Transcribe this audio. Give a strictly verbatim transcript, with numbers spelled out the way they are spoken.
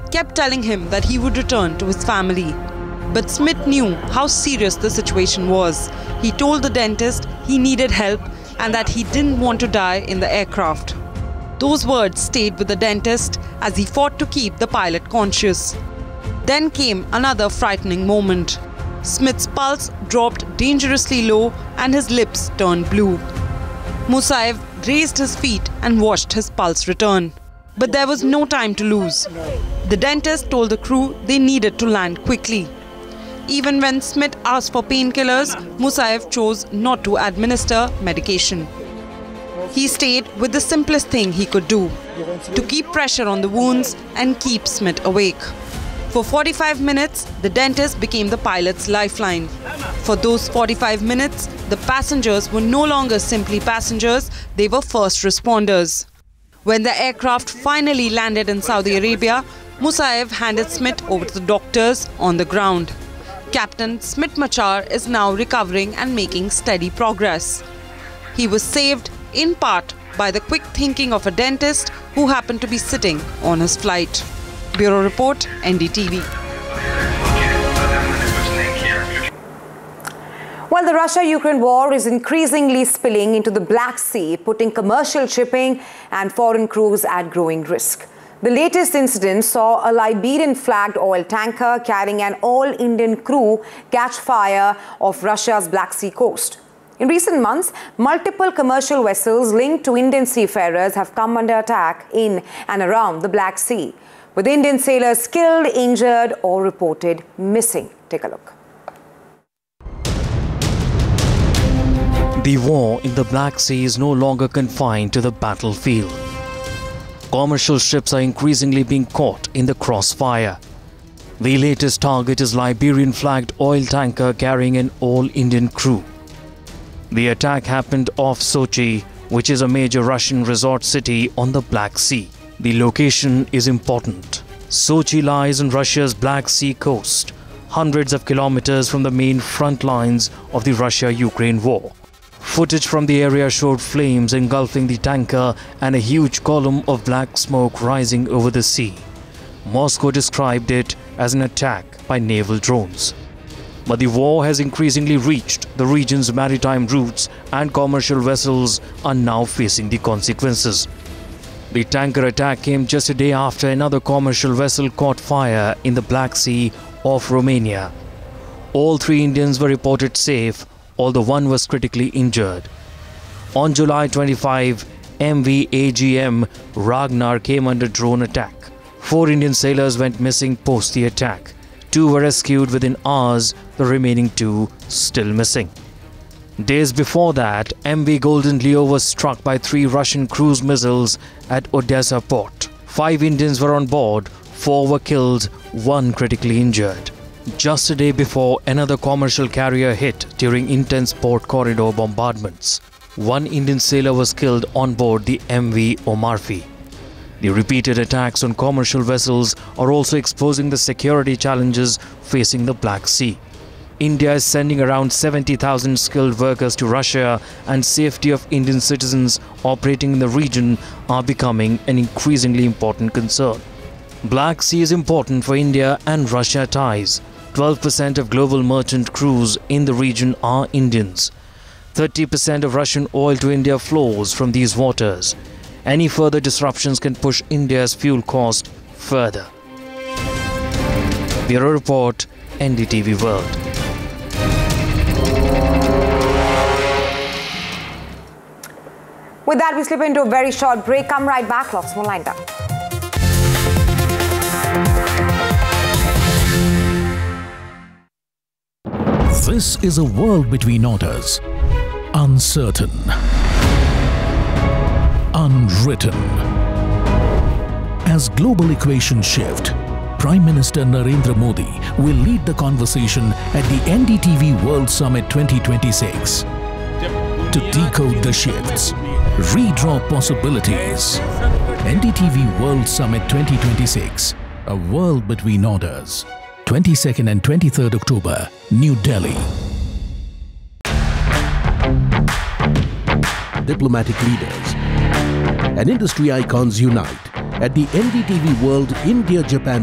kept telling him that he would return to his family. But Smith knew how serious the situation was. He told the dentist he needed help and that he didn't want to die in the aircraft. Those words stayed with the dentist as he fought to keep the pilot conscious. Then came another frightening moment. Smith's pulse dropped dangerously low and his lips turned blue. Musaev raised his feet and watched his pulse return. But there was no time to lose. The dentist told the crew they needed to land quickly. Even when Smith asked for painkillers, Musaev chose not to administer medication. He stayed with the simplest thing he could do, to keep pressure on the wounds and keep Smith awake. For forty-five minutes, the dentist became the pilot's lifeline. For those forty-five minutes, the passengers were no longer simply passengers, they were first responders. When the aircraft finally landed in Saudi Arabia, Musaev handed Smith over to the doctors on the ground. Captain Smith Machar is now recovering and making steady progress. He was saved in part by the quick thinking of a dentist who happened to be sitting on his flight. Bureau Report, N D T V. Well, the Russia-Ukraine war is increasingly spilling into the Black Sea, putting commercial shipping and foreign crews at growing risk. The latest incident saw a Liberian-flagged oil tanker carrying an all-Indian crew catch fire off Russia's Black Sea coast. In recent months, multiple commercial vessels linked to Indian seafarers have come under attack in and around the Black Sea, with Indian sailors killed, injured or reported missing. Take a look. The war in the Black Sea is no longer confined to the battlefield. Commercial ships are increasingly being caught in the crossfire. The latest target is Liberian-flagged oil tanker carrying an all-Indian crew. The attack happened off Sochi, which is a major Russian resort city on the Black Sea. The location is important. Sochi lies on Russia's Black Sea coast, hundreds of kilometers from the main front lines of the Russia-Ukraine war. Footage from the area showed flames engulfing the tanker and a huge column of black smoke rising over the sea. Moscow described it as an attack by naval drones. But the war has increasingly reached the region's maritime routes and commercial vessels are now facing the consequences. The tanker attack came just a day after another commercial vessel caught fire in the Black Sea off Romania. All three Indians were reported safe, although one was critically injured. On July twenty-fifth, M V A G M Ragnar came under drone attack. Four Indian sailors went missing post the attack. Two were rescued within hours, the remaining two still missing. Days before that, M V Golden Leo was struck by three Russian cruise missiles at Odessa port. Five Indians were on board, four were killed, one critically injured. Just a day before, another commercial carrier hit during intense port corridor bombardments. One Indian sailor was killed on board the M V Omarfi. The repeated attacks on commercial vessels are also exposing the security challenges facing the Black Sea. India is sending around seventy thousand skilled workers to Russia, and safety of Indian citizens operating in the region are becoming an increasingly important concern. Black Sea is important for India and Russia ties. twelve percent of global merchant crews in the region are Indians. thirty percent of Russian oil to India flows from these waters. Any further disruptions can push India's fuel cost further. Bureau Report, N D T V World. With that, we slip into a very short break. Come right back. Lots more lined up. This is a world between orders. Uncertain. Unwritten. As global equations shift, Prime Minister Narendra Modi will lead the conversation at the N D T V World Summit twenty twenty-six. To decode the shifts, redraw possibilities. N D T V World Summit twenty twenty-six, a world between orders. twenty-second and twenty-third October, New Delhi. Diplomatic leaders and industry icons unite at the N D T V World India-Japan